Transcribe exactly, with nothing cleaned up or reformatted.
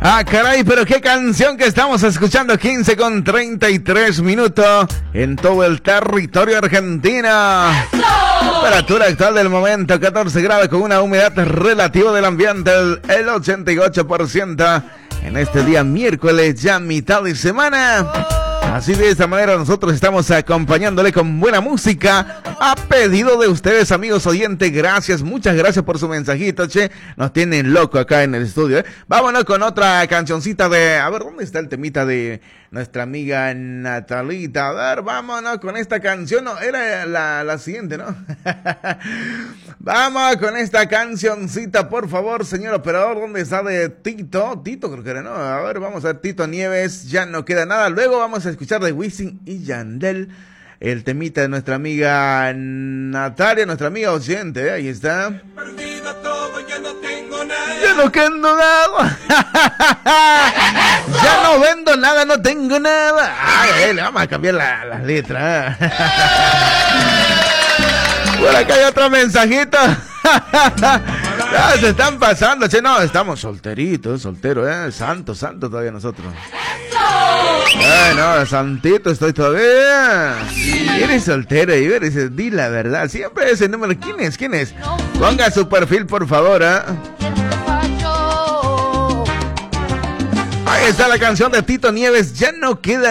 Ah, caray, pero qué canción que estamos escuchando. Quince con treinta y tres minutos en todo el territorio argentino. Temperatura actual del momento, catorce grados con una humedad relativa del ambiente, el, el ochenta y ocho por ciento. En este día miércoles, ya mitad de semana. Así de esta manera nosotros estamos acompañándole con buena música a pedido de ustedes, amigos oyentes. Gracias, muchas gracias por su mensajito, che. Nos tienen loco acá en el estudio, ¿eh? Vámonos con otra cancioncita de... A ver, ¿dónde está el temita de nuestra amiga Natalita? A ver, vámonos con esta canción. No, era la, la siguiente, ¿no? Vamos con esta cancioncita, por favor, señor operador. ¿Dónde está de Tito? Tito creo que era, ¿no? A ver, vamos a ver, Tito Nieves. Ya no queda nada. Luego vamos a escuchar de Wisin y Yandel el temita de nuestra amiga Natalia, nuestra amiga oyente, ¿eh? Ahí está. Perdido todo, ya no tengo nada. Ya no tengo nada. Ya no vendo nada, no tengo nada. Ay, le vamos a cambiar la, las letras. Por acá hay otro mensajito. Ya se están pasando, che. No, estamos solteritos, solteros, ¿eh? Santo, santo todavía nosotros. Ay, no, santito estoy todavía. Eres soltero y eres, di la verdad. Siempre ese número. ¿Quién es? ¿Quién es? Ponga su perfil, por favor, ¿eh? Ahí está la canción de Tito Nieves. Ya no queda